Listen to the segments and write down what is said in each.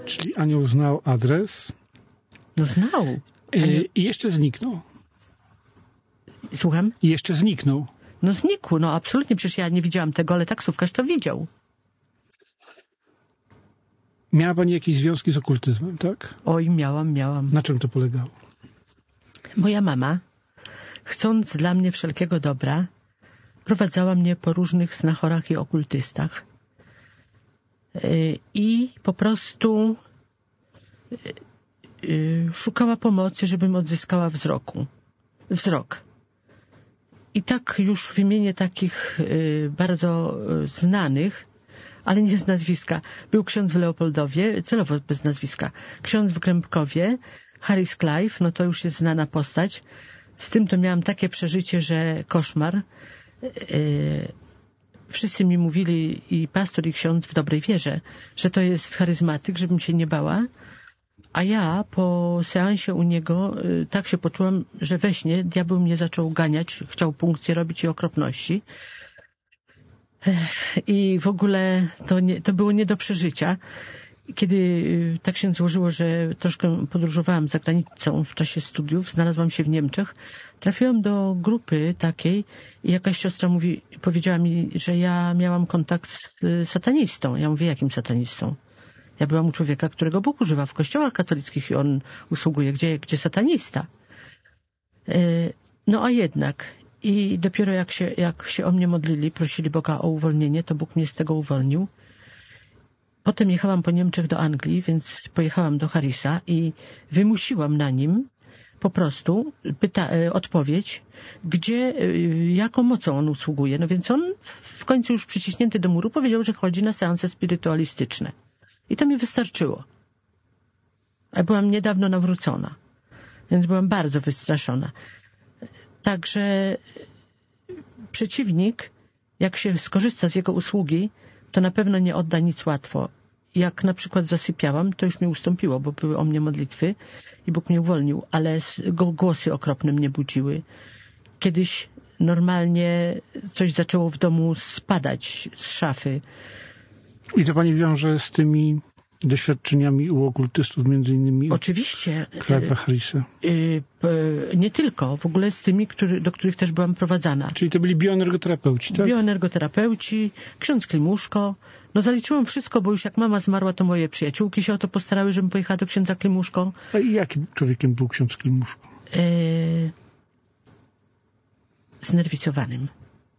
Czyli anioł znał adres. No znał. I jeszcze zniknął. Słucham? I jeszcze zniknął. No znikł, no absolutnie. Przecież ja nie widziałam tego, ale taksówkarz to widział. Miała pani jakieś związki z okultyzmem, tak? Oj, miałam. Na czym to polegało? Moja mama, chcąc dla mnie wszelkiego dobra, prowadzała mnie po różnych znachorach i okultystach. I po prostu szukała pomocy, żebym odzyskała wzrok. I tak już wymienię takich bardzo znanych, ale nie z nazwiska. Był ksiądz w Leopoldowie, celowo bez nazwiska. Ksiądz w Grębkowie, Harris Clive, no to już jest znana postać. Z tym to miałam takie przeżycie, że koszmar. Wszyscy mi mówili, i pastor, i ksiądz w dobrej wierze, że to jest charyzmatyk, żebym się nie bała. A ja po seansie u niego tak się poczułam, że we śnie diabeł mnie zaczął ganiać, chciał punkcje robić i okropności. I w ogóle to było nie do przeżycia. Kiedy tak się złożyło, że troszkę podróżowałam za granicą w czasie studiów, znalazłam się w Niemczech, trafiłam do grupy takiej i jakaś siostra powiedziała mi, że ja miałam kontakt z satanistą. Ja mówię, jakim satanistą? Ja byłam u człowieka, którego Bóg używa w kościołach katolickich i on usługuje. Gdzie satanista? No a jednak. I dopiero jak się o mnie modlili, prosili Boga o uwolnienie, to Bóg mnie z tego uwolnił. Potem jechałam po Niemczech do Anglii, więc pojechałam do Harrisa i wymusiłam na nim po prostu odpowiedź, jaką mocą on usługuje. No więc on w końcu już przyciśnięty do muru powiedział, że chodzi na seanse spirytualistyczne. I to mi wystarczyło. A byłam niedawno nawrócona, więc byłam bardzo wystraszona. Także przeciwnik, jak się skorzysta z jego usługi, to na pewno nie odda nic łatwo. Jak na przykład zasypiałam, to już mi ustąpiło, bo były o mnie modlitwy i Bóg mnie uwolnił, ale głosy okropne mnie budziły. Kiedyś normalnie coś zaczęło w domu spadać z szafy. I to pani wiąże z tymi doświadczeniami u okultystów, między innymi oczywiście Clive'a Harrisa? Nie tylko, w ogóle z tymi, do których też byłam prowadzana. Czyli to byli bioenergoterapeuci, tak? Bioenergoterapeuci, ksiądz Klimuszko. No zaliczyłam wszystko, bo już jak mama zmarła, to moje przyjaciółki się o to postarały, żebym pojechała do księdza Klimuszko. A i jakim człowiekiem był ksiądz Klimuszko? Znerwicowanym.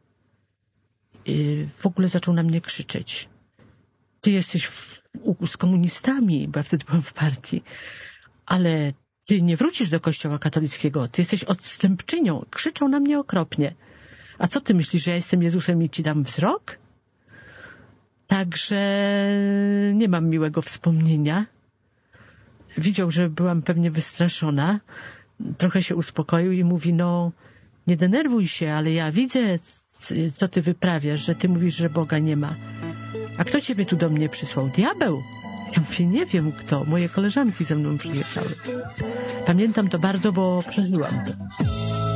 W ogóle zaczął na mnie krzyczeć. Ty jesteś z komunistami, bo ja wtedy byłam w partii, ale ty nie wrócisz do kościoła katolickiego, ty jesteś odstępczynią. Krzyczał na mnie okropnie. A co ty myślisz, że ja jestem Jezusem i ci dam wzrok? Także nie mam miłego wspomnienia. Widział, że byłam pewnie wystraszona. Trochę się uspokoił i mówi, no nie denerwuj się, ale ja widzę, co ty wyprawiasz, że ty mówisz, że Boga nie ma. A kto ciebie tu do mnie przysłał? Diabeł? Ja mówię, nie wiem kto. Moje koleżanki ze mną przyjechały. Pamiętam to bardzo, bo przeżyłam to.